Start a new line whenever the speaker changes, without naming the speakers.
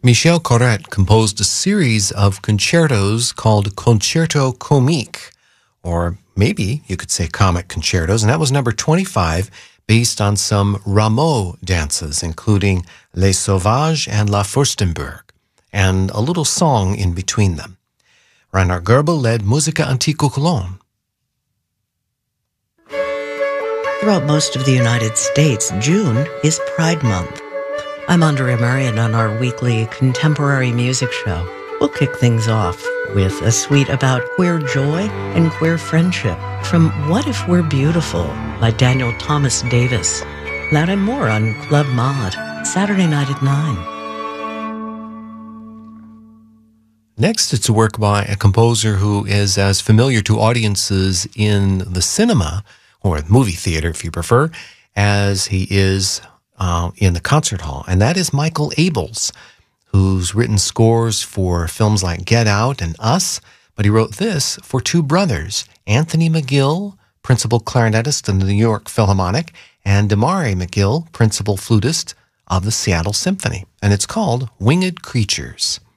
Michel Corrette composed a series of concertos called Concerto Comique, or maybe you could say comic concertos, and that was number 25, based on some Rameau dances, including Les Sauvages and La Furstenberg, and a little song in between them. Reinhard Goebel led Musica Antico Cologne.
Throughout most of the United States, June is Pride Month. I'm Andrea Marion on our weekly contemporary music show. We'll kick things off with a suite about queer joy and queer friendship from What If We're Beautiful by Daniel Thomas Davis. That and more on Club Mod, Saturday night at 9.
Next, it's a work by a composer who is as familiar to audiences in the cinema, or movie theater if you prefer, as he is in the concert hall. And that is Michael Abels, who's written scores for films like Get Out and Us, but he wrote this for two brothers, Anthony McGill, principal clarinetist in the New York Philharmonic, and Damari McGill, principal flutist of the Seattle Symphony. And it's called Winged Creatures.